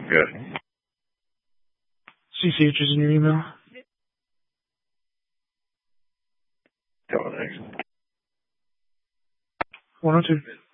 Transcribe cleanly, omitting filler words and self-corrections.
Good. CCH is in your email. Tell me next. 102.